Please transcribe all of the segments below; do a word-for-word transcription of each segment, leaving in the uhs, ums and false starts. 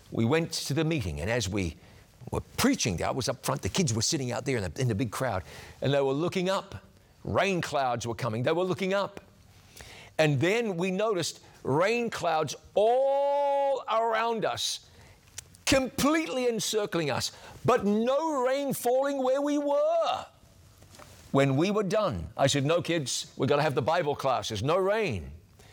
we went to the meeting, and as we were preaching, I was up front, the kids were sitting out there in the, in the big crowd, and they were looking up. Rain clouds were coming. They were looking up. And then we noticed rain clouds all around us, completely encircling us, but no rain falling where we were. When we were done, I said, no, kids, we've got to have the Bible classes. No rain.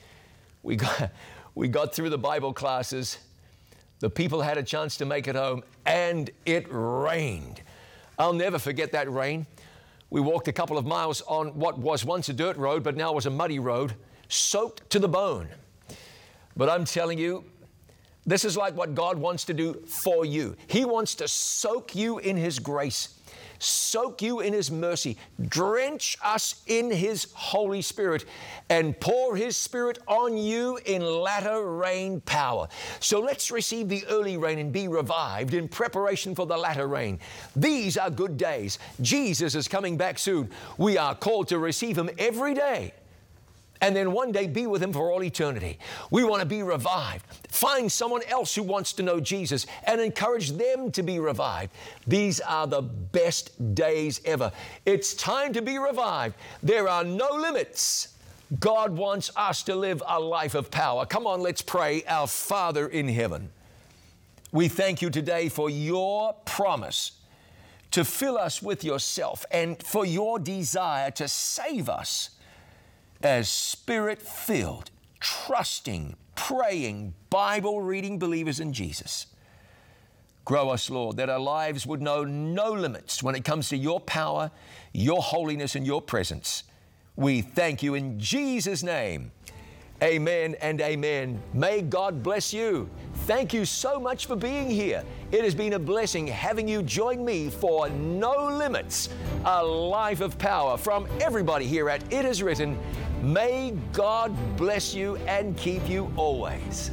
We got, we got through the Bible classes. The people had a chance to make it home, and it rained. I'll never forget that rain. We walked a couple of miles on what was once a dirt road, but now was a muddy road, soaked to the bone. But I'm telling you, this is like what God wants to do for you. He wants to soak you in His grace, soak you in His mercy, drench us in His Holy Spirit, and pour His Spirit on you in latter rain power. So let's receive the early rain and be revived in preparation for the latter rain. These are good days. Jesus is coming back soon. We are called to receive Him every day, and then one day be with Him for all eternity. We want to be revived. Find someone else who wants to know Jesus and encourage them to be revived. These are the best days ever. It's time to be revived. There are no limits. God wants us to live a life of power. Come on, let's pray. Our Father in heaven, we thank You today for Your promise to fill us with Yourself and for Your desire to save us as Spirit-filled, trusting, praying, Bible-reading believers in Jesus. Grow us, Lord, that our lives would know no limits when it comes to Your power, Your holiness, and Your presence. We thank You in Jesus' name. Amen and amen. May God bless you. Thank you so much for being here. It has been a blessing having you join me for No Limits, a life of power. From everybody here at It Is Written, may God bless you and keep you always.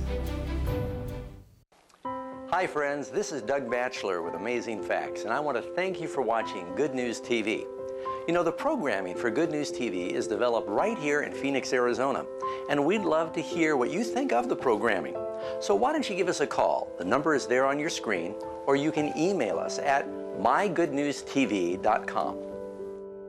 Hi friends, this is Doug Batchelor with Amazing Facts, and I want to thank you for watching Good News T V. You know, the programming for Good News T V is developed right here in Phoenix, Arizona, and we'd love to hear what you think of the programming. So why don't you give us a call? The number is there on your screen, or you can email us at my good news t v dot com.